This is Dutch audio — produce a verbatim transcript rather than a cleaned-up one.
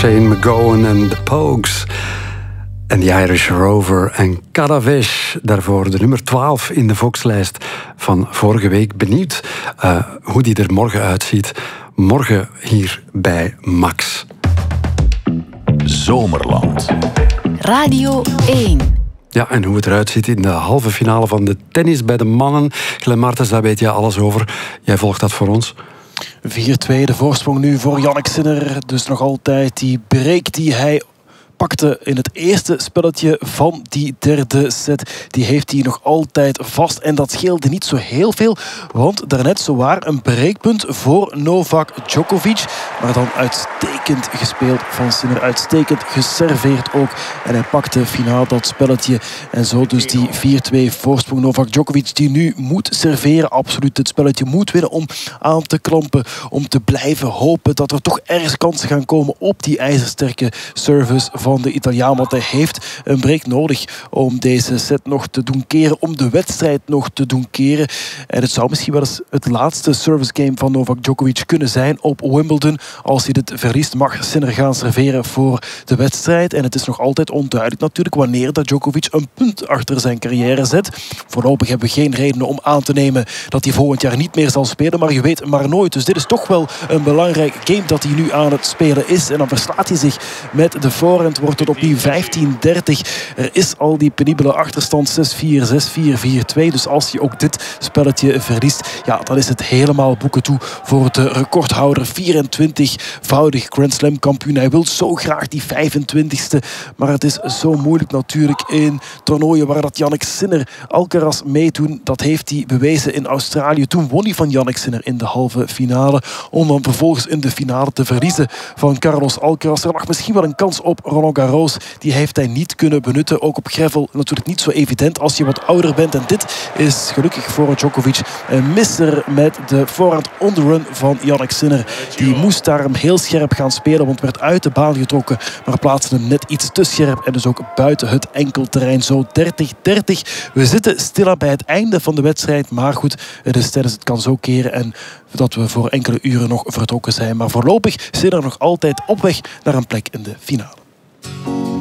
Shane McGowan en The Pogues. En The Irish Rover en Kadavesh. Daarvoor de nummer twaalf in de Volkslijst van vorige week. Benieuwd uh, hoe die er morgen uitziet. Morgen hier bij Max. Zomerland. Radio één. Ja, en hoe het eruit ziet in de halve finale van de tennis bij de mannen. Glenn Martens, daar weet jij alles over. Jij volgt dat voor ons. vier twee, de voorsprong nu voor Jannik Sinner. Dus nog altijd die break die hij pakte in het eerste spelletje van die derde set. Die heeft hij nog altijd vast. En dat scheelde niet zo heel veel. Want daarnet zowaar een breekpunt voor Novak Djokovic. Maar dan uitstekend gespeeld van Sinner. Uitstekend geserveerd ook. En hij pakte finaal dat spelletje. En zo dus die vier twee voorsprong. Novak Djokovic die nu moet serveren. Absoluut het spelletje moet winnen om aan te klampen. Om te blijven hopen dat er toch ergens kansen gaan komen op die ijzersterke service van de Italiaan, want hij heeft een break nodig om deze set nog te doen keren, om de wedstrijd nog te doen keren. En het zou misschien wel eens het laatste service game van Novak Djokovic kunnen zijn op Wimbledon. Als hij dit verliest, mag Sinner gaan serveren voor de wedstrijd. En het is nog altijd onduidelijk natuurlijk wanneer dat Djokovic een punt achter zijn carrière zet. Voorlopig hebben we geen redenen om aan te nemen dat hij volgend jaar niet meer zal spelen, maar je weet maar nooit. Dus dit is toch wel een belangrijk game dat hij nu aan het spelen is. En dan verslaat hij zich met de voorhand. Wordt het opnieuw vijftien dertig. Er is al die penibele achterstand zes vier, zes vier, vier twee. Dus als je ook dit spelletje verliest, ja, dan is het helemaal boeken toe voor de recordhouder. vierentwintigvoudig Grand Slam kampioen. Hij wil zo graag die vijfentwintigste. Maar het is zo moeilijk natuurlijk in toernooien waar dat Jannik Sinner Alcaraz meedoen. Dat heeft hij bewezen in Australië. Toen won hij van Jannik Sinner in de halve finale. Om dan vervolgens in de finale te verliezen van Carlos Alcaraz. Er lag misschien wel een kans op Roland Garros, die heeft hij niet kunnen benutten. Ook op gravel natuurlijk niet zo evident als je wat ouder bent. En dit is gelukkig voor Djokovic een misser met de voorhand on the run van Jannik Sinner. Die moest daarom heel scherp gaan spelen, want werd uit de baan getrokken. Maar plaatste hem net iets te scherp en dus ook buiten het enkelterrein. Zo dertig dertig. We zitten stilaan bij het einde van de wedstrijd. Maar goed, het is tijdens het kan zo keren en dat we voor enkele uren nog vertrokken zijn. Maar voorlopig zit er nog altijd op weg naar een plek in de finale.